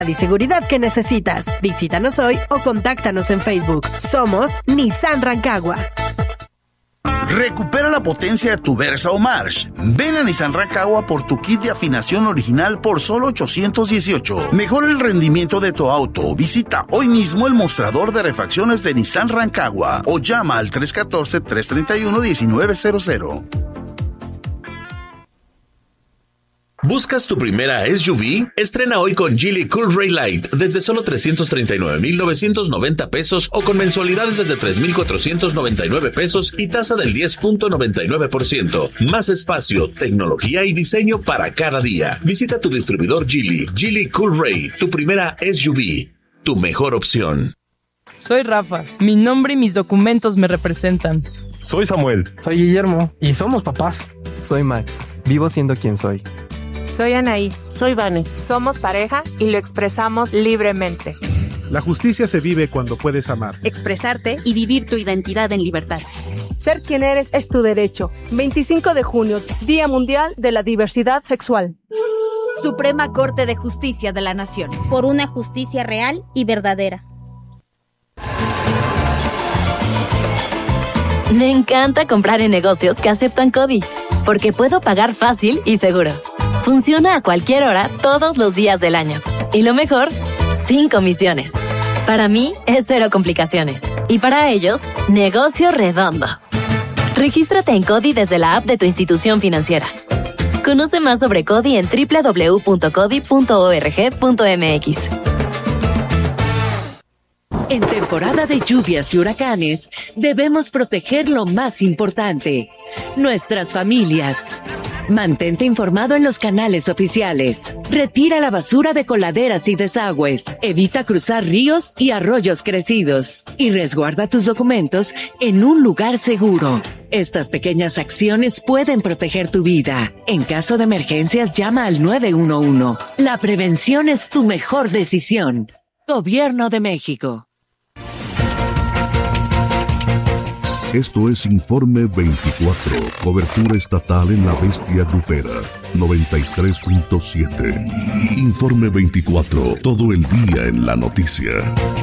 y seguridad que necesitas. Visítanos hoy o contáctanos en Facebook. Somos Nissan Rancagua. Recupera la potencia de tu Versa o March. Ven a Nissan Rancagua por tu kit de afinación original por solo $818. Mejora el rendimiento de tu auto. Visita hoy mismo el mostrador de refacciones de Nissan Rancagua o llama al 314-331-1900. ¿Buscas tu primera SUV? Estrena hoy con Geely Cool Ray Light desde solo $339,990 o con mensualidades desde $3,499 y tasa del 10.99%. Más espacio, tecnología y diseño para cada día. Visita tu distribuidor Geely Cool Ray, tu primera SUV, tu mejor opción. Soy Rafa, mi nombre y mis documentos me representan. Soy Samuel. Soy Guillermo y somos papás. Soy Max, vivo siendo quien soy. Soy Anaí. Soy Vane. Somos pareja y lo expresamos libremente. La justicia se vive cuando puedes amar, expresarte y vivir tu identidad en libertad. Ser quien eres es tu derecho. 25 de junio, Día Mundial de la Diversidad Sexual. Suprema Corte de Justicia de la Nación. Por una justicia real y verdadera. Me encanta comprar en negocios que aceptan CODI, porque puedo pagar fácil y seguro. Funciona a cualquier hora, todos los días del año. Y lo mejor, sin comisiones. Para mí, es cero complicaciones. Y para ellos, negocio redondo. Regístrate en CODI desde la app de tu institución financiera. Conoce más sobre CODI en www.codi.org.mx. En temporada de lluvias y huracanes, debemos proteger lo más importante, nuestras familias. Mantente informado en los canales oficiales. Retira la basura de coladeras y desagües. Evita cruzar ríos y arroyos crecidos. Y resguarda tus documentos en un lugar seguro. Estas pequeñas acciones pueden proteger tu vida. En caso de emergencias, llama al 911. La prevención es tu mejor decisión. Gobierno de México. Esto es Informe 24, cobertura estatal en la bestia grupera, 93.7. Informe 24, todo el día en la noticia.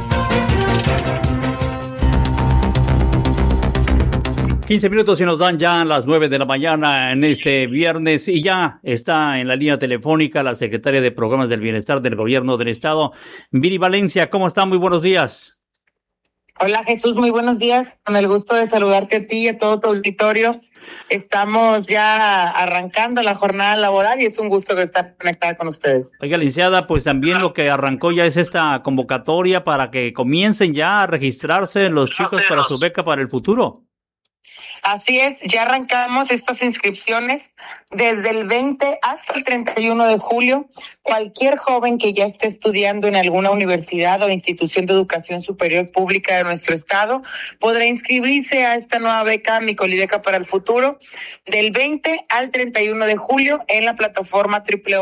$15 y nos dan ya las 9 de la mañana en este viernes y ya está en la línea telefónica la secretaria de Programas del Bienestar del Gobierno del Estado, Viri Valencia. ¿Cómo está? Muy buenos días. Hola Jesús, muy buenos días. Con el gusto de saludarte a ti y a todo tu auditorio. Estamos ya arrancando la jornada laboral y es un gusto estar conectada con ustedes. Oiga, licenciada, pues también lo que arrancó ya es esta convocatoria para que comiencen ya a registrarse los chicos para su beca para el futuro. Así es, ya arrancamos estas inscripciones desde el 20 hasta el 31 de julio. Cualquier joven que ya esté estudiando en alguna universidad o institución de educación superior pública de nuestro estado podrá inscribirse a esta nueva beca, Micolibeca para el Futuro, del 20 al 31 de julio en la plataforma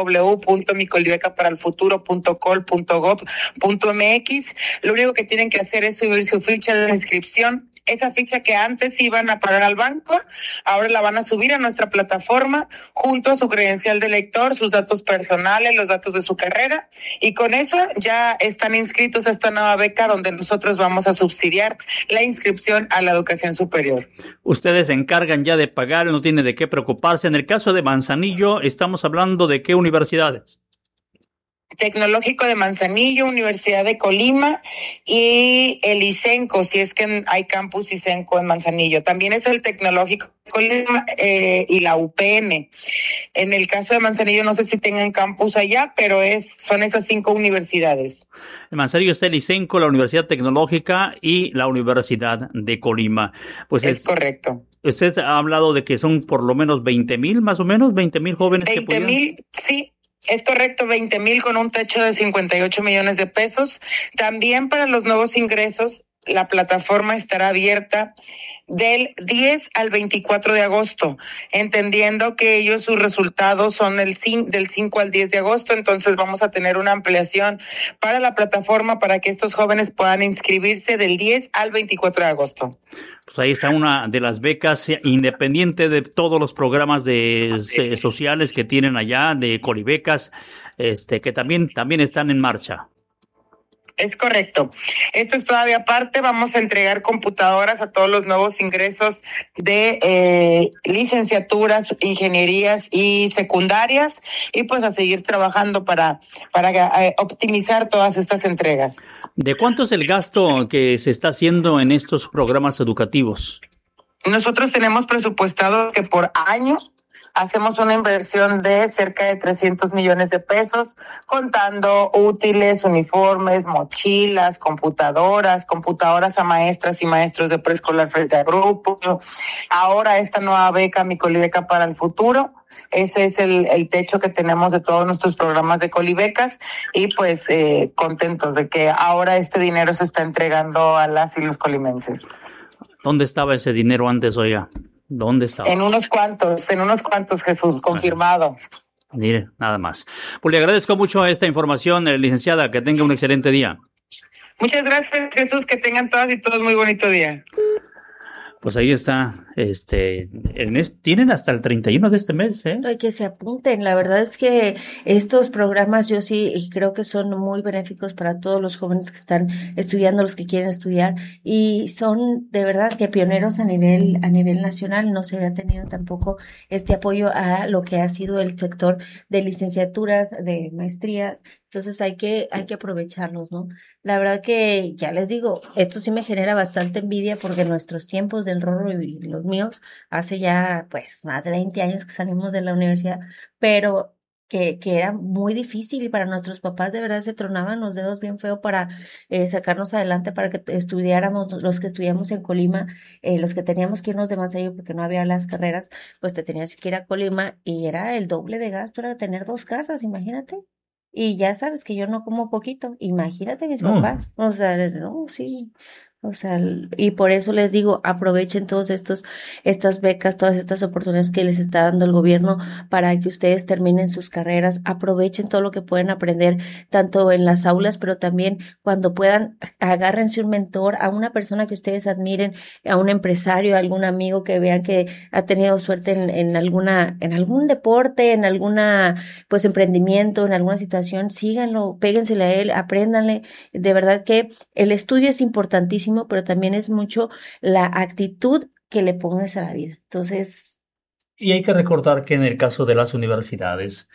www.micolibecaparalfuturo.col.gov.mx. Lo único que tienen que hacer es subir su ficha de inscripción. Esa ficha que antes iban a pagar al banco, ahora la van a subir a nuestra plataforma junto a su credencial de lector, sus datos personales, los datos de su carrera, y con eso ya están inscritos a esta nueva beca donde nosotros vamos a subsidiar la inscripción a la educación superior. Ustedes se encargan ya de pagar, no tiene de qué preocuparse. En el caso de Manzanillo, estamos hablando de ¿qué universidades? Tecnológico de Manzanillo, Universidad de Colima y el ISENCO, si es que hay campus ISENCO en Manzanillo. También es el Tecnológico de Colima y la UPN. En el caso de Manzanillo no sé si tengan campus allá, pero son esas 5 universidades. En Manzanillo está el ISENCO, la Universidad Tecnológica y la Universidad de Colima. Pues es correcto. Usted ha hablado de que son por lo menos 20,000, más o menos, 20,000 jóvenes. 20,000, sí. Es correcto, 20,000 con un techo de 58 millones de pesos. También para los nuevos ingresos la plataforma estará abierta del 10 al 24 de agosto, entendiendo que ellos sus resultados son del 5 al 10 de agosto, entonces vamos a tener una ampliación para la plataforma para que estos jóvenes puedan inscribirse del 10 al 24 de agosto. Pues ahí está una de las becas, independiente de todos los programas sociales que tienen allá, de Colibecas, que también están en marcha. Es correcto. Esto es todavía aparte. Vamos a entregar computadoras a todos los nuevos ingresos de licenciaturas, ingenierías y secundarias, y pues a seguir trabajando para optimizar todas estas entregas. ¿De cuánto es el gasto que se está haciendo en estos programas educativos? Nosotros tenemos presupuestado que por año hacemos una inversión de cerca de 300 millones de pesos, contando útiles, uniformes, mochilas, computadoras a maestras y maestros de preescolar frente a grupo. Ahora esta nueva beca, Mi Colibeca para el Futuro. Ese es el techo que tenemos de todos nuestros programas de Colibecas, y pues contentos de que ahora este dinero se está entregando a las y los colimenses. ¿Dónde estaba ese dinero antes, oiga? ¿Dónde estaba? En unos cuantos, Jesús, confirmado. Mire, nada más. Pues le agradezco mucho esta información, licenciada, que tenga un excelente día. Muchas gracias, Jesús, que tengan todas y todos muy bonito día. Pues ahí está, tienen hasta el 31 de este mes, ¿eh? Que se apunten. La verdad es que estos programas yo sí creo que son muy benéficos para todos los jóvenes que están estudiando, los que quieren estudiar, y son de verdad que pioneros a nivel nacional. No se había tenido tampoco este apoyo a lo que ha sido el sector de licenciaturas, de maestrías. Entonces hay que aprovecharlos, ¿no? La verdad que, ya les digo, esto sí me genera bastante envidia, porque nuestros tiempos del Rorro y los míos, hace ya pues más de 20 años que salimos de la universidad, pero que era muy difícil, y para nuestros papás de verdad se tronaban los dedos bien feo para sacarnos adelante, para que estudiáramos, los que estudiamos en Colima, los que teníamos que irnos de Manzanillo porque no había las carreras, pues te tenías que ir a Colima, y era el doble de gasto, era tener 2 casas, imagínate. Y ya sabes que yo no como poquito, imagínate mis papás, o sea, no, sí, o sea, y por eso les digo, aprovechen todos estas becas, todas estas oportunidades que les está dando el gobierno para que ustedes terminen sus carreras, aprovechen todo lo que pueden aprender, tanto en las aulas, pero también cuando puedan, agárrense un mentor, a una persona que ustedes admiren, a un empresario, a algún amigo que vean que ha tenido suerte en algún deporte, en alguna, pues, emprendimiento, en alguna situación, síganlo, péguensele a él, apréndanle. De verdad que el estudio es importantísimo, pero también es mucho la actitud que le pones a la vida. Entonces, y hay que recordar que en el caso de las universidades,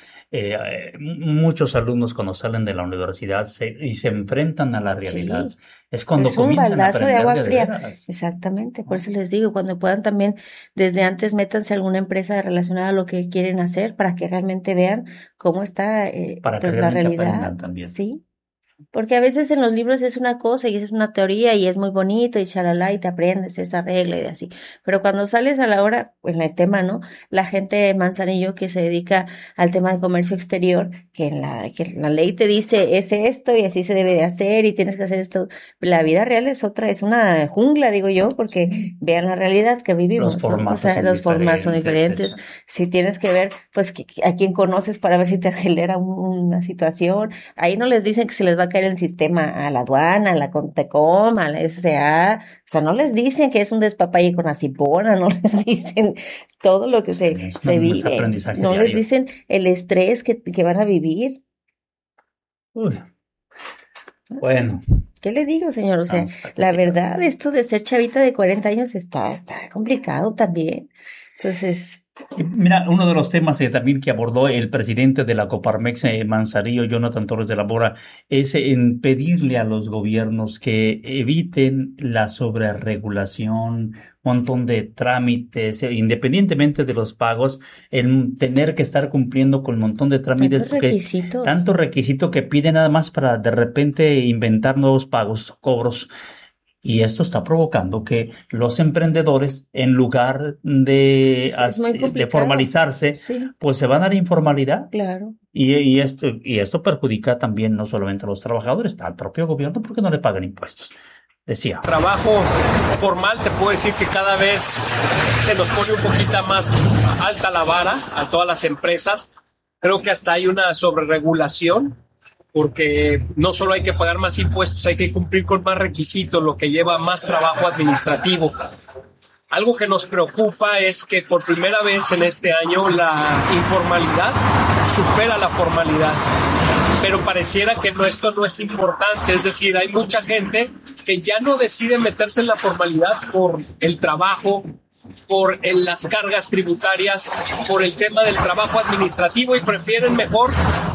muchos alumnos cuando salen de la universidad y se enfrentan a la realidad, sí, es cuando comienzan a aprender de agua fría. Exactamente, por eso les digo, cuando puedan también desde antes métanse a alguna empresa relacionada a lo que quieren hacer, para que realmente vean cómo está pues, la realidad. También. Sí. Porque a veces en los libros es una cosa y es una teoría y es muy bonito y shalala y te aprendes esa regla y así. Pero cuando sales a la hora, en el tema, ¿no? La gente de Manzanillo que se dedica al tema de comercio exterior, que la ley te dice es esto y así se debe de hacer y tienes que hacer esto. La vida real es otra, es una jungla, digo yo, porque vean la realidad que vivimos. Los formatos, ¿no? O sea, los formatos son diferentes. Si tienes que ver, pues, a quién conoces para ver si te acelera una situación. Ahí no les dicen que se les va a caer el sistema a la aduana, a la Contecom, a la SCA, o sea, no les dicen que es un despapalle con acipona, no les dicen todo lo que se vive, no les dicen el estrés que van a vivir. Bueno. ¿Qué le digo, señor? O sea, la verdad, esto de ser chavita de 40 años está complicado también. Entonces, mira, uno de los temas también que abordó el presidente de la Coparmex, Manzanillo, Jonathan Torres de la Mora, es en pedirle a los gobiernos que eviten la sobreregulación, montón de trámites, independientemente de los pagos, el tener que estar cumpliendo con un montón de trámites. Tanto requisito que pide nada más para de repente inventar nuevos pagos, cobros. Y esto está provocando que los emprendedores, en lugar de formalizarse, sí, pues se van a la informalidad. Claro. Y esto perjudica también no solamente a los trabajadores, al propio gobierno, porque no le pagan impuestos. decía. Trabajo formal, te puedo decir que cada vez se nos pone un poquito más alta la vara a todas las empresas. Creo que hasta hay una sobreregulación, porque no solo hay que pagar más impuestos, hay que cumplir con más requisitos, lo que lleva más trabajo administrativo. Algo que nos preocupa es que por primera vez en este año la informalidad supera la formalidad. Pero pareciera que esto no es importante, es decir, hay mucha gente que ya no decide meterse en la formalidad por el trabajo, por las cargas tributarias, por el tema del trabajo administrativo, y prefieren mejor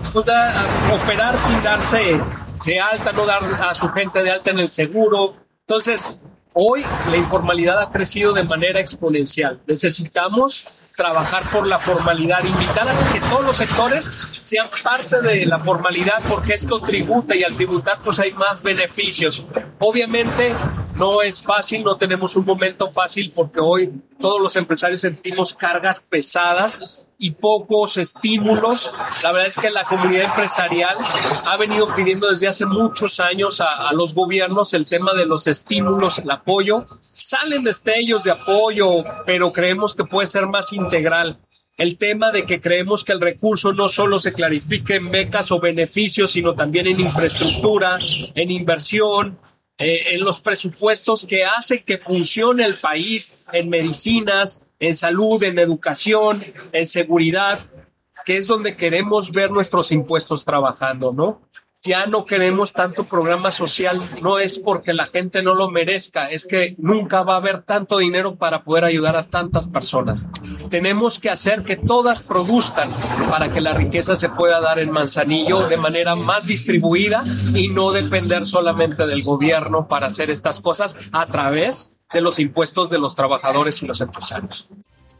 operar sin darse de alta, no dar a su gente de alta en el seguro. Entonces, hoy la informalidad ha crecido de manera exponencial. Necesitamos trabajar por la formalidad, invitar a que todos los sectores sean parte de la formalidad, porque esto tributa, y al tributar pues hay más beneficios. Obviamente no es fácil, no tenemos un momento fácil, porque hoy todos los empresarios sentimos cargas pesadas y pocos estímulos. La verdad es que la comunidad empresarial ha venido pidiendo desde hace muchos años a los gobiernos el tema de los estímulos, el apoyo. Salen destellos de apoyo, pero creemos que puede ser más integral. El tema de que creemos que el recurso no solo se clarifique en becas o beneficios, sino también en infraestructura, en inversión, en los presupuestos que hacen que funcione el país, en medicinas, en salud, en educación, en seguridad, que es donde queremos ver nuestros impuestos trabajando, ¿no? Ya no queremos tanto programa social, no es porque la gente no lo merezca, es que nunca va a haber tanto dinero para poder ayudar a tantas personas. Tenemos que hacer que todas produzcan para que la riqueza se pueda dar en Manzanillo de manera más distribuida y no depender solamente del gobierno para hacer estas cosas a través de los impuestos de los trabajadores y los empresarios.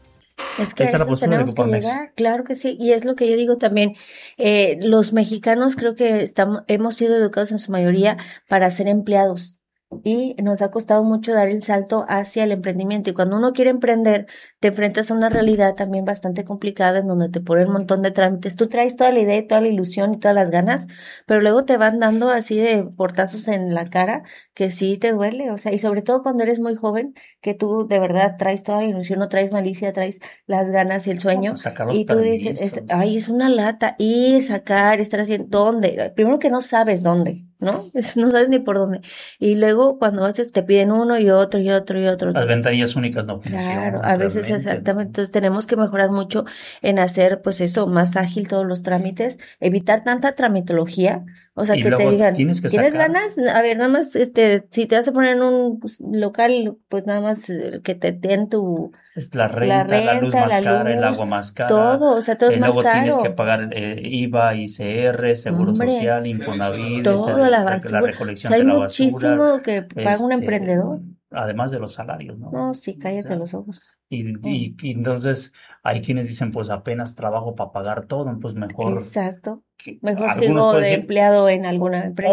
Es que a eso tenemos que llegar, claro que sí, y es lo que yo digo también, los mexicanos creo que hemos sido educados en su mayoría para ser empleados, y nos ha costado mucho dar el salto hacia el emprendimiento, y cuando uno quiere emprender, te enfrentas a una realidad también bastante complicada en donde te ponen un montón de trámites. Tú traes toda la idea y toda la ilusión y todas las ganas, pero luego te van dando así de portazos en la cara que sí te duele, o sea, y sobre todo cuando eres muy joven, que tú de verdad traes toda la ilusión, no traes malicia, traes las ganas y el sueño, y tú dices, es una lata, ir, sacar, estar haciendo, ¿dónde? Primero que no sabes dónde, ¿no? No sabes ni por dónde, y luego cuando haces te piden uno y otro y otro y otro. Las ventanillas únicas no funcionan. Claro, a veces exactamente, entonces tenemos que mejorar mucho en hacer pues eso, más ágil todos los trámites, evitar tanta tramitología, o sea, y que te digan, ¿tienes ganas? A ver, nada más, si te vas a poner en un local, pues nada más que te den tu... Es la renta, la luz más cara, el agua más cara. Todo, o sea, todo es más caro. Luego tienes que pagar IVA, ICR, Seguro Social, Infonavit, la recolección de la basura. Hay muchísimo que paga un emprendedor. Además de los salarios, ¿no? No, sí, cállate los ojos. Y entonces hay quienes dicen, pues apenas trabajo para pagar todo, pues mejor... Exacto. Mejor sigo de empleado en alguna empresa.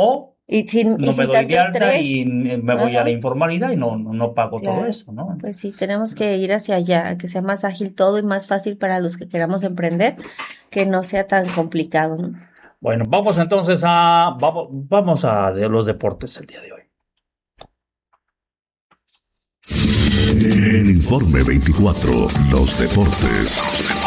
Y sin me doy de alta y me voy a la informalidad y no pago todo eso, ¿no? Pues sí, tenemos que ir hacia allá, que sea más ágil todo y más fácil para los que queramos emprender, que no sea tan complicado, ¿no? Bueno, vamos entonces a los deportes el día de hoy. El Informe 24, los deportes.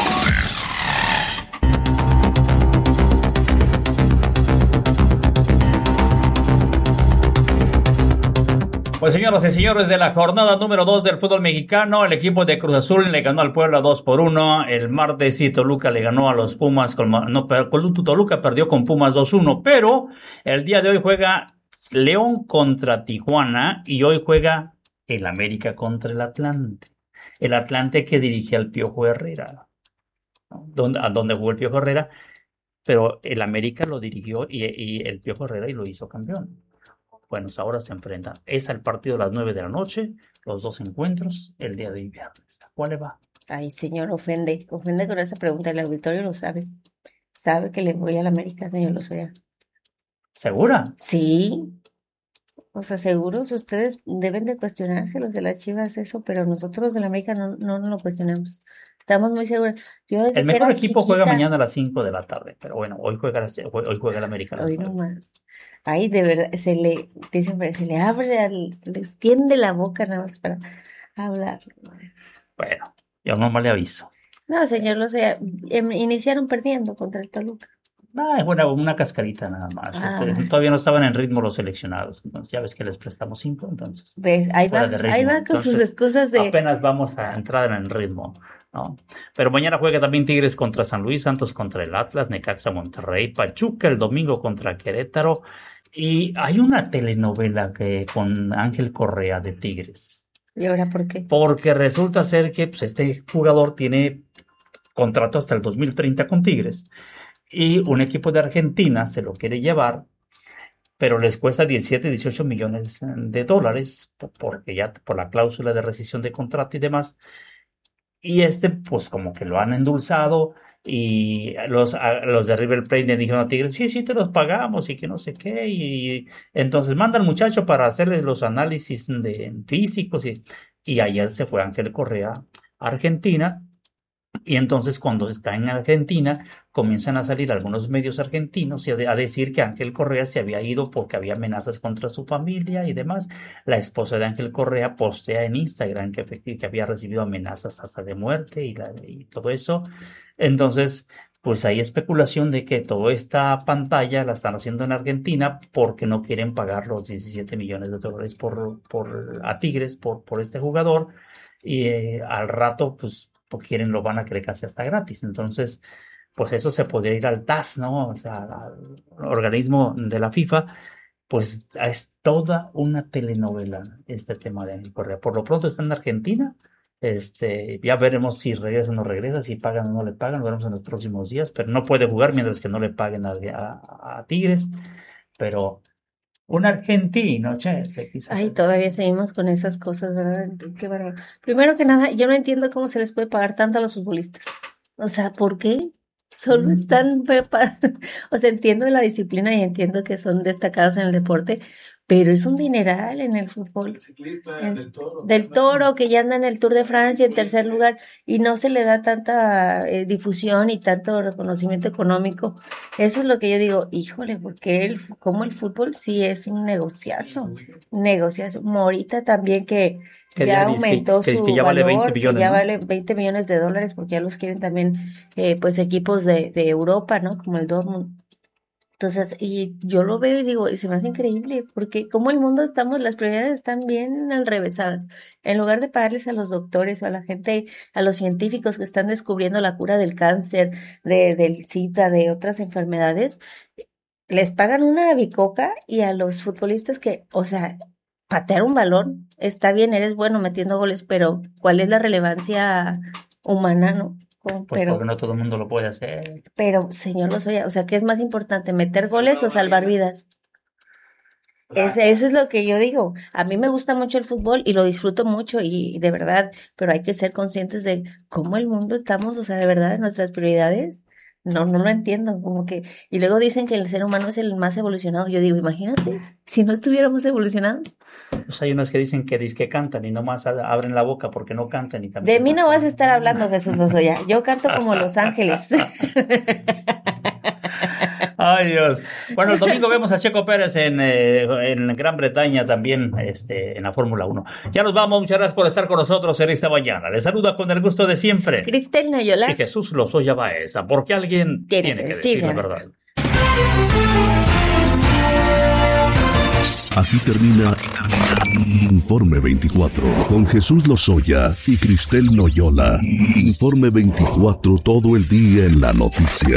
Pues señoras y señores, de la jornada número 2 del fútbol mexicano, el equipo de Cruz Azul le ganó al Puebla 2-1. El martes sí, Toluca le ganó a los Pumas, Toluca perdió con Pumas 2-1, pero el día de hoy juega León contra Tijuana y hoy juega el América contra el Atlante. El Atlante que dirige al Piojo Herrera, a donde jugó el Piojo Herrera, pero el América lo dirigió y el Piojo Herrera y lo hizo campeón. Bueno, ahora se enfrentan. Es el partido a las 9 de la noche, los dos encuentros, el día de viernes. ¿Cuál le va? Ay, señor, ofende con esa pregunta. El auditorio lo sabe. Sabe que le voy a la América, señor Lozoya. ¿Segura? Sí. O sea, seguros ustedes deben de cuestionarse, los de las Chivas, eso, pero nosotros de la América no lo cuestionamos. Estamos muy seguros. Yo desde El que mejor era equipo juega chiquita- mañana a las 5 de la tarde, pero bueno, hoy juega el América. a las Hoy 9. nomás. Ay, de verdad, dicen, se le abre, se le extiende la boca nada más para hablar. Bueno, yo nomás le aviso. No, señor, iniciaron perdiendo contra el Toluca. Es buena, una cascarita nada más. Todavía no estaban en ritmo los seleccionados. Entonces ya ves que les prestamos 5, entonces. ¿Ves? Ahí fuera va, de ritmo. ahí va con Entonces, sus excusas de... apenas vamos a entrar en el ritmo, ¿no? Pero mañana juega también Tigres contra San Luis, Santos contra el Atlas, Necaxa Monterrey, Pachuca el domingo contra Querétaro. Y hay una telenovela con Ángel Correa de Tigres. ¿Y ahora por qué? Porque resulta ser que pues, este jugador tiene contrato hasta el 2030 con Tigres. Y un equipo de Argentina se lo quiere llevar, pero les cuesta 17, 18 millones de dólares, porque ya por la cláusula de rescisión de contrato y demás. Y pues como que lo han endulzado, y los de River Plate le dijeron a Tigres, sí, te los pagamos, y que no sé qué, y entonces manda al muchacho para hacerle los análisis físicos, y ayer se fue Ángel Correa a Argentina. Y entonces cuando está en Argentina comienzan a salir algunos medios argentinos y a decir que Ángel Correa se había ido porque había amenazas contra su familia y demás. La esposa de Ángel Correa postea en Instagram que había recibido amenazas hasta de muerte y todo eso. Entonces, pues hay especulación de que toda esta pantalla la están haciendo en Argentina porque no quieren pagar los 17 millones de dólares a Tigres por este jugador. Y al rato, pues lo van a querer casi hasta gratis. Entonces, pues eso se podría ir al TAS, ¿no? O sea, al organismo de la FIFA. Pues es toda una telenovela este tema de Ángel Correa. Por lo pronto está en Argentina. Ya veremos si regresa o no regresa, si pagan o no le pagan, lo veremos en los próximos días, pero no puede jugar mientras que no le paguen a Tigres. Pero un argentino, Ay, todavía seguimos con esas cosas, ¿verdad? Qué bárbaro. Primero que nada, yo no entiendo cómo se les puede pagar tanto a los futbolistas. O sea, ¿por qué? Solo están preparados. O sea, entiendo la disciplina y entiendo que son destacados en el deporte, pero es un dineral en el fútbol. Del Toro, que ya anda en el Tour de Francia en tercer lugar y no se le da tanta difusión y tanto reconocimiento económico. Eso es lo que yo digo, híjole, porque como el fútbol sí es un negociazo. Morita también que ya aumentó su que ya valor, vale 20 millones, que ya ¿no? vale 20 millones de dólares porque ya los quieren también pues equipos de Europa, ¿no? Como el Dortmund. Entonces, y yo lo veo y digo, y se me hace increíble, porque como el mundo las prioridades están bien enrevesadas. En lugar de pagarles a los doctores o a la gente, a los científicos que están descubriendo la cura del cáncer, del SIDA, de otras enfermedades, les pagan una bicoca, y a los futbolistas que, o sea, patear un balón, está bien, eres bueno metiendo goles, pero ¿cuál es la relevancia humana, no? Pues porque no todo el mundo lo puede hacer. Pero, señor Lozoya, o sea, ¿qué es más importante, meter goles o salvar vidas? Eso es lo que yo digo. A mí me gusta mucho el fútbol y lo disfruto mucho y de verdad, pero hay que ser conscientes de cómo el mundo estamos, o sea, de verdad, nuestras prioridades. No lo entiendo, como que, y luego dicen que el ser humano es el más evolucionado. Yo digo, imagínate, si no estuviéramos evolucionados. Pues hay unos que dicen que cantan y nomás abren la boca porque no cantan y también. De mí no vas a estar hablando, Jesús Lozoya. Yo canto como Los Ángeles. Ay, Dios. Bueno, el domingo vemos a Checo Pérez en Gran Bretaña también, en la Fórmula 1. Ya nos vamos, muchas gracias por estar con nosotros en esta mañana. Les saluda con el gusto de siempre Cristel Noyola y Jesús Lozoya Baeza, porque alguien tiene que decir la verdad. Aquí termina Informe 24 con Jesús Lozoya y Cristel Noyola. Informe 24, todo el día en la noticia.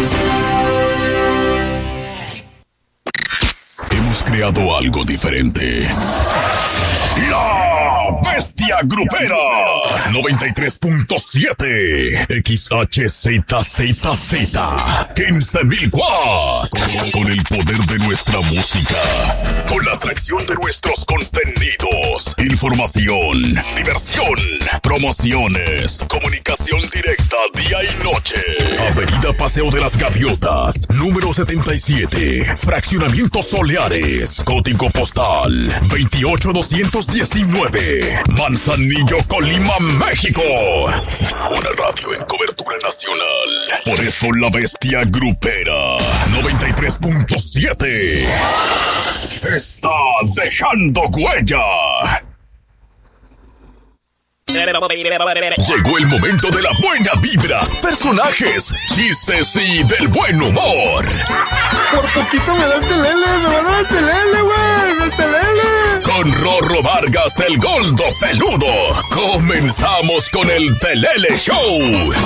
Hemos creado algo diferente. La Bestia Grupera 93.7 XHZZZ 15,000 watts. Con el poder de nuestra música, con la atracción de nuestros contenidos, información, diversión, promociones, comunicación directa día y noche. Avenida Paseo de las Gaviotas, número 77, Fraccionamiento Soleares, código postal 28219. desde Manzanillo, Colima, México. Una radio en cobertura nacional. Por eso la bestia grupera 93.7 está dejando huella. Llegó el momento de la buena vibra, personajes, chistes y del buen humor. Por poquito me da el telele, me va a dar el telele, güey, el telele. Con Rorro Vargas, el Goldo Peludo, comenzamos con el Telele Show.